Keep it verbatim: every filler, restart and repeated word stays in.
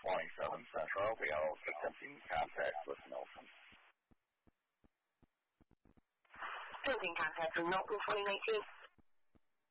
twenty-seven Central. We are attempting contact with Milton. Attempting contact with Milton, twenty nineteen.